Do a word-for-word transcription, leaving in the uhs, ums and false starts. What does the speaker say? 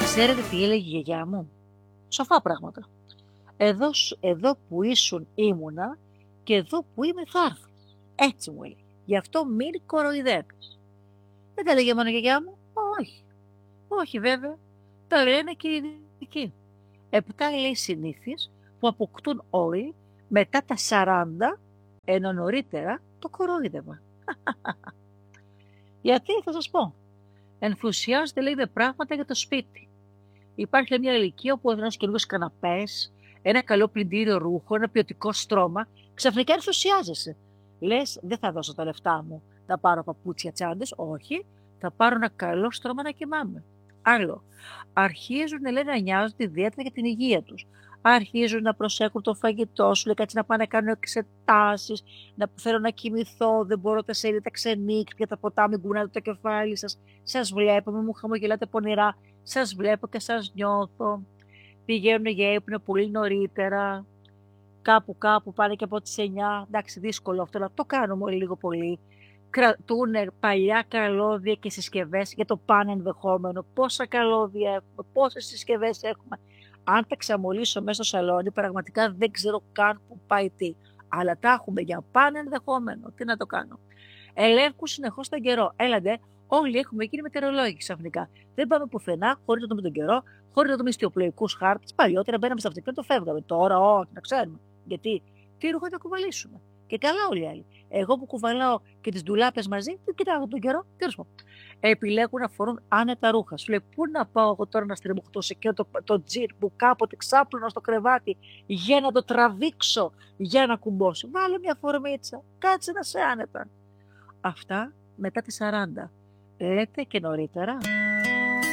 Ξέρετε τι έλεγε η γιαγιά μου? Σοφά πράγματα. Εδώ, σ- εδώ που ήσουν ήμουνα και εδώ που είμαι θα έρθω. Έτσι μου έλεγε. Γι' αυτό μην κοροϊδεύεις. Δεν τα έλεγε μόνο η γιαγιά μου. Όχι. Όχι βέβαια. Τα λένε και οι ειδικοί. Επτά λέει συνήθειες που αποκτούν όλοι μετά τα σαράντα, ενώ νωρίτερα το κορόιδευμα. Γιατί θα σας πω. Ενθουσιάζεται λέει με πράγματα για το σπίτι. Υπάρχει μια ηλικία όπου ένα καινούριο καναπέ, ένα καλό πλυντήριο ρούχο, ένα ποιοτικό στρώμα, ξαφνικά ενθουσιάζεσαι. Λες, δεν θα δώσω τα λεφτά μου, θα πάρω παπούτσια τσάντες, όχι, θα πάρω ένα καλό στρώμα να κοιμάμαι. Άλλο, αρχίζουν λέει, να νοιάζονται ιδιαίτερα για την υγεία τους. Αρχίζουν να προσέχουν το φαγητό σου, λέει κάτσε να πάνε να κάνουν εξετάσεις, να θέλω να κοιμηθώ, δεν μπορώ τα σέλιδα ξενύχτια, τα ποτά μην κουνάτε το κεφάλι σας, σας βλέπω, μην μου χαμογελάτε πονηρά, σας βλέπω και σας νιώθω. Πηγαίνουν για ύπνο πολύ νωρίτερα, κάπου κάπου πάνε και από τις εννιά, εντάξει δύσκολο αυτό, αλλά το κάνουμε όλοι λίγο πολύ. Κρατούν παλιά καλώδια και συσκευές για το πάνε ενδεχόμενο. Πόσα καλώδια έχουμε, πόσες συσκευές έχουμε. Αν τα ξαμολύσω μέσα στο σαλόνι, πραγματικά δεν ξέρω καν που πάει τι. Αλλά τα έχουμε για πάνε ενδεχόμενο. Τι να το κάνω. Ελέγχουν συνεχώς τον καιρό. Έλαντε, όλοι έχουμε γίνει μετεωρολόγοι ξαφνικά. Δεν πάμε πουθενά χωρίς να δούμε τον καιρό, χωρίς να δούμε ιστιοπλοϊκούς χάρτες. Παλιότερα μπαίναμε στα αυτοκίνητα, το φεύγαμε. Τώρα, όχι, να ξέρουμε. Γιατί, τι ρούχα θα κουβαλήσουμε. Και καλά όλοι οι άλλοι. Εγώ που κουβαλάω και τις ντουλάπες μαζί, δεν κοιτάω τον καιρό, τέλος πάντων. Επιλέγουν να φορούν άνετα ρούχα. Σου λέει, πού να πάω εγώ τώρα να στριμωχτώ σε εκείνο το, το τζιρ που κάποτε ξάπλωνα στο κρεβάτι για να το τραβήξω, για να κουμπώσω. Βάλε μια φορμίτσα, κάτσε να σε άνετα. Αυτά μετά τις σαράντα. Λέτε και νωρίτερα.